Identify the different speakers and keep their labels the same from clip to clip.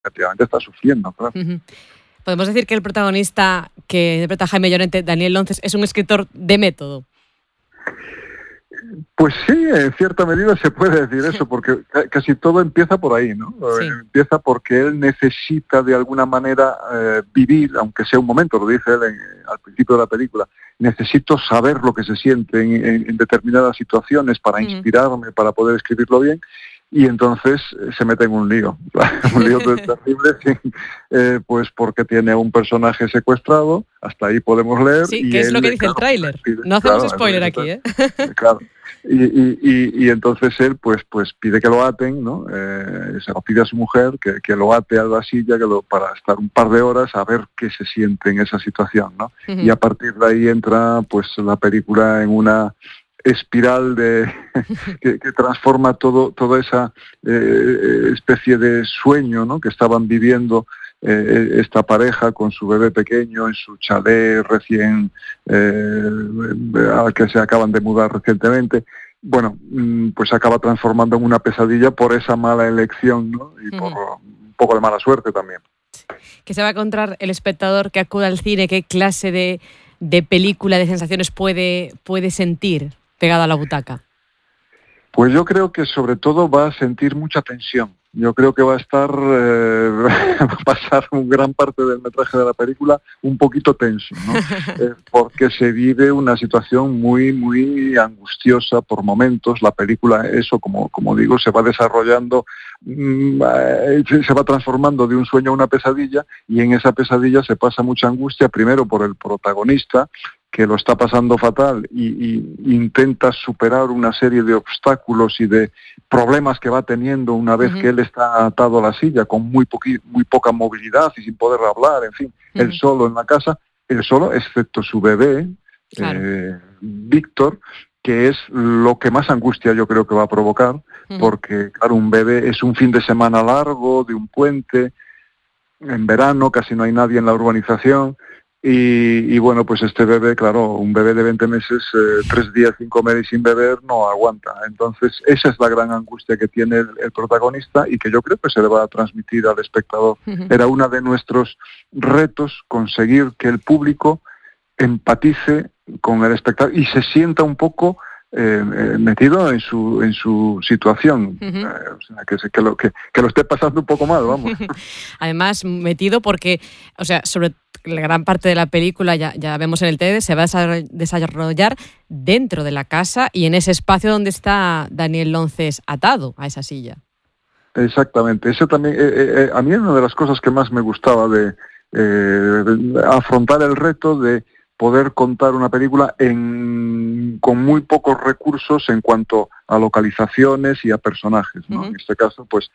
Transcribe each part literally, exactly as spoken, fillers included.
Speaker 1: efectivamente está sufriendo, claro.
Speaker 2: Uh-huh. Podemos decir que el protagonista que interpreta Jaime Llorente, Daniel Lonces, es un escritor de método.
Speaker 1: Pues sí, en cierta medida se puede decir eso, porque casi todo empieza por ahí, ¿no? Sí. Empieza porque él necesita de alguna manera eh, vivir, aunque sea un momento, lo dice él en, al principio de la película, necesito saber lo que se siente en, en, en determinadas situaciones para uh-huh. inspirarme, para poder escribirlo bien. Y entonces se mete en un lío, un lío terrible, eh, pues porque tiene a un personaje secuestrado, hasta ahí podemos leer.
Speaker 2: Sí,
Speaker 1: y
Speaker 2: que es
Speaker 1: él,
Speaker 2: lo que dice
Speaker 1: claro,
Speaker 2: el tráiler.
Speaker 1: pide,
Speaker 2: no hacemos
Speaker 1: claro,
Speaker 2: spoiler aquí, ¿eh?
Speaker 1: Claro. Y, y, y, y entonces él pues pues pide que lo aten, ¿no? Eh, se lo pide a su mujer, que, que lo ate a la silla que lo, para estar un par de horas a ver qué se siente en esa situación, ¿no? Uh-huh. Y a partir de ahí entra pues la película en una espiral de que, que transforma todo toda esa eh, especie de sueño, ¿no? que estaban viviendo eh, esta pareja con su bebé pequeño en su chalet recién eh, al que se acaban de mudar recientemente. Bueno, pues acaba transformando en una pesadilla por esa mala elección, ¿no? Y por uh-huh. un poco de mala suerte también.
Speaker 2: ¿Qué se va a encontrar el espectador que acuda al cine? ¿Qué clase de, de película, de sensaciones puede, puede sentir pegado a la butaca?
Speaker 1: Pues yo creo que sobre todo va a sentir mucha tensión. Yo creo que va a estar, eh, va a pasar un gran parte del metraje de la película un poquito tenso, ¿no? eh, porque se vive una situación muy, muy angustiosa por momentos. La película, eso, como, como digo, se va desarrollando, mmm, eh, se va transformando de un sueño a una pesadilla, y en esa pesadilla se pasa mucha angustia, primero por el protagonista, que lo está pasando fatal y, y intenta superar una serie de obstáculos y de problemas que va teniendo una vez uh-huh. que él está atado a la silla, con muy, poqui, muy poca movilidad y sin poder hablar, en fin, uh-huh. él solo en la casa, él solo, excepto su bebé, claro. eh, Víctor, que es lo que más angustia yo creo que va a provocar, uh-huh. porque, claro, un bebé es un fin de semana largo, de un puente, en verano, casi no hay nadie en la urbanización. Y, y bueno, pues este bebé, claro, un bebé de veinte meses, eh, tres días sin comer y sin beber, no aguanta. Entonces, esa es la gran angustia que tiene el, el protagonista y que yo creo que se le va a transmitir al espectador. Uh-huh. Era uno de nuestros retos, conseguir que el público empatice con el espectador y se sienta un poco eh, metido en su en su situación, uh-huh. eh, o sea, que, que, lo, que, que lo esté pasando un poco mal, vamos.
Speaker 2: Además, metido porque, o sea, sobre la gran parte de la película, ya, ya vemos en el T V, se va a desarrollar dentro de la casa y en ese espacio donde está Daniel Lonces atado a esa silla.
Speaker 1: Exactamente, eso también, eh, eh, a mí es una de las cosas que más me gustaba de, eh, de afrontar el reto de poder contar una película en, con muy pocos recursos en cuanto a localizaciones y a personajes, ¿no? Uh-huh. En este caso, pues,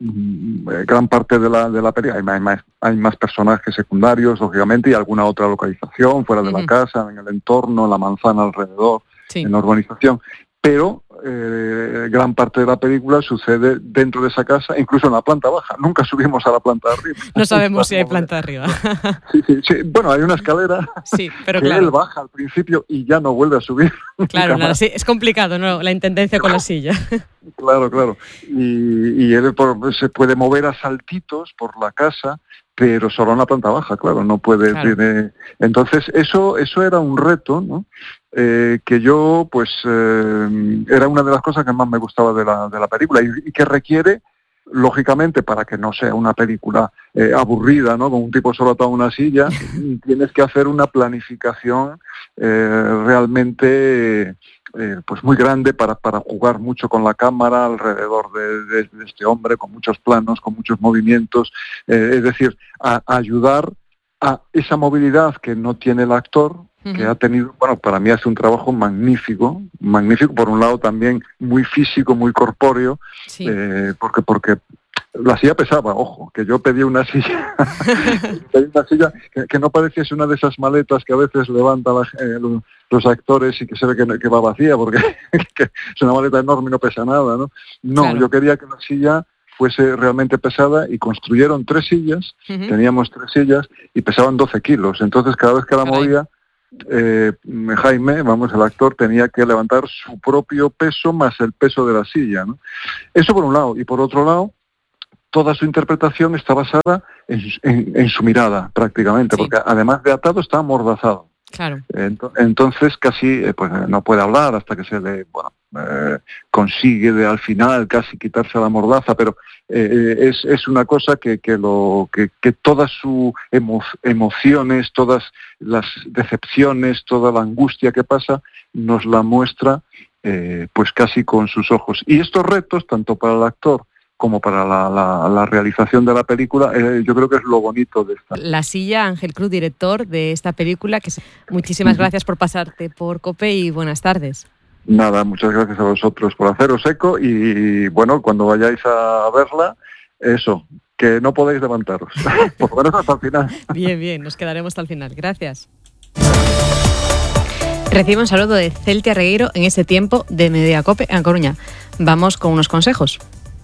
Speaker 1: gran parte de la de la película, hay más, hay más personajes secundarios, lógicamente, y alguna otra localización fuera de uh-huh. la casa, en el entorno, en la manzana alrededor, sí. en la urbanización, pero eh, gran parte de la película sucede dentro de esa casa, incluso en la planta baja. Nunca subimos a la planta de arriba.
Speaker 2: No sabemos si hay planta arriba.
Speaker 1: Sí, sí, sí. Bueno, hay una escalera
Speaker 2: sí, pero
Speaker 1: que
Speaker 2: claro.
Speaker 1: él baja al principio y ya no vuelve a subir.
Speaker 2: Claro, nada, sí, es complicado, ¿no? La intendencia con la silla.
Speaker 1: Claro, claro. Y, y él por, se puede mover a saltitos por la casa, pero solo en la planta baja, claro, no puede...
Speaker 2: Claro.
Speaker 1: Tiene... Entonces, eso eso era un reto, ¿no? Eh, que yo, pues, eh, era una de las cosas que más me gustaba de la, de la película y, y que requiere, lógicamente, para que no sea una película eh, aburrida, ¿no? Con un tipo solo atado a una silla, tienes que hacer una planificación eh, realmente... Eh, pues muy grande para, para jugar mucho con la cámara alrededor de, de, de este hombre, con muchos planos, con muchos movimientos, eh, es decir, a, a ayudar a esa movilidad que no tiene el actor, uh-huh. que ha tenido, bueno, para mí hace un trabajo magnífico, magnífico, por un lado también muy físico, muy corpóreo, sí. eh, porque porque la silla pesaba, ojo, que yo pedí una silla, pedí una silla que, que no pareciese una de esas maletas que a veces levantan eh, los, los actores y que se ve que, que va vacía, porque que es una maleta enorme y no pesa nada, ¿no? No, claro. Yo quería que la silla fuese realmente pesada y construyeron tres sillas, uh-huh. teníamos tres sillas y pesaban doce kilos, entonces cada vez que la movía, eh, Jaime, vamos, el actor, tenía que levantar su propio peso más el peso de la silla, ¿no? Eso por un lado, y por otro lado, toda su interpretación está basada en, en, en su mirada, prácticamente, sí. Porque además de atado está amordazado.
Speaker 2: Claro.
Speaker 1: Entonces casi eh, pues no puede hablar hasta que se le bueno eh, consigue de, al final casi quitarse la mordaza, pero eh, es, es una cosa que que lo que, que todas sus emo, emociones, todas las decepciones, toda la angustia que pasa nos la muestra eh, pues casi con sus ojos. Y estos retos, tanto para el actor como para la, la, la realización de la película, eh, yo creo que es lo bonito de esta.
Speaker 2: La Silla, Ángel Cruz, director de esta película, que muchísimas gracias por pasarte por COPE y buenas tardes.
Speaker 1: Nada, muchas gracias a vosotros por haceros eco y bueno, cuando vayáis a verla, eso, que no podéis levantaros, por lo menos hasta el final.
Speaker 2: Bien, bien, nos quedaremos hasta el final. Gracias. Recibo un saludo de Celtia Regueiro en ese tiempo de Mediodía COPE en Coruña. Vamos con unos consejos.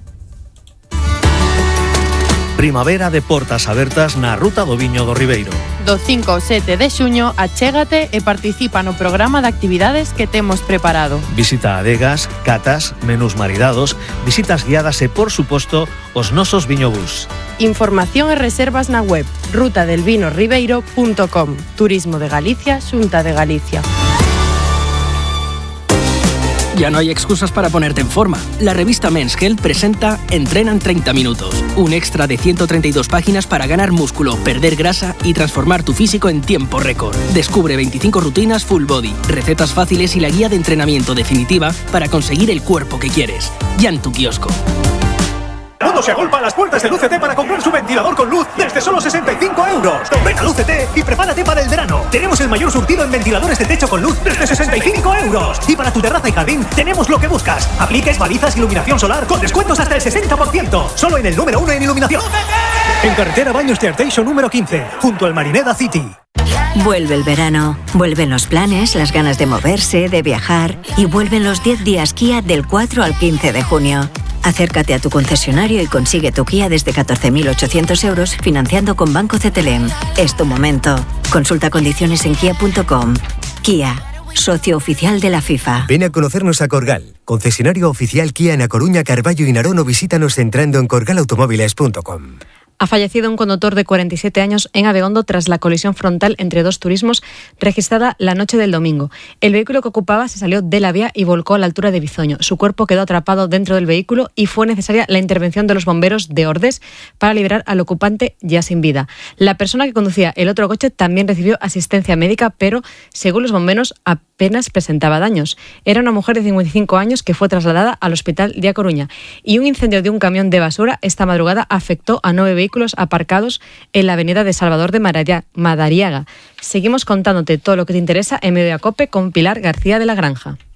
Speaker 3: Primavera de portas abertas na Ruta do Viño do Ribeiro.
Speaker 4: Do cinco ao sete de xuño, achégate e participa no programa de actividades que temos preparado.
Speaker 3: Visita adegas, catas, menús maridados, visitas guiadas e, por suposto, os nosos viñobús.
Speaker 4: Información e reservas na web ruta del vino ribeiro punto com. Turismo de Galicia, Xunta de Galicia.
Speaker 5: Ya no hay excusas para ponerte en forma. La revista Men's Health presenta Entrena en treinta minutos, un extra de ciento treinta y dos páginas para ganar músculo, perder grasa y transformar tu físico en tiempo récord. Descubre veinticinco rutinas full body, recetas fáciles y la guía de entrenamiento definitiva para conseguir el cuerpo que quieres. Ya en tu kiosco.
Speaker 6: El mundo se agolpa a las puertas de Luz C T para comprar su ventilador con luz desde solo sesenta y cinco euros. Ven a Luz C T y prepárate para el verano. Tenemos el mayor surtido en ventiladores de techo con luz desde sesenta y cinco euros. Y para tu terraza y jardín tenemos lo que buscas. Apliques, balizas, iluminación solar con descuentos hasta el sesenta por ciento. Solo en el número uno en iluminación. En carretera Baños de Arteixo número quince, junto al Marineda City.
Speaker 7: Vuelve el verano, vuelven los planes, las ganas de moverse, de viajar y vuelven los diez días Kia del cuatro al quince de junio. Acércate a tu concesionario y consigue tu Kia desde catorce mil ochocientos euros financiando con Banco C T L E M. Es tu momento. Consulta condiciones en kia punto com. Kia, socio oficial de la FIFA.
Speaker 8: Ven a conocernos a Corgal, concesionario oficial Kia en A Coruña, Carballo y Narón, o visítanos entrando en corgal automóviles punto com.
Speaker 2: Ha fallecido un conductor de cuarenta y siete años en Abegondo tras la colisión frontal entre dos turismos registrada la noche del domingo. El vehículo que ocupaba se salió de la vía y volcó a la altura de Bizoño. Su cuerpo quedó atrapado dentro del vehículo y fue necesaria la intervención de los bomberos de Ordes para liberar al ocupante ya sin vida. La persona que conducía el otro coche también recibió asistencia médica, pero según los bomberos apenas presentaba daños. Era una mujer de cincuenta y cinco años que fue trasladada al hospital de A Coruña. Y un incendio de un camión de basura esta madrugada afectó a nueve vehículos aparcados en la avenida de Salvador de Madariaga. Seguimos contándote todo lo que te interesa en Mediodía COPE con Pilar García de la Granja.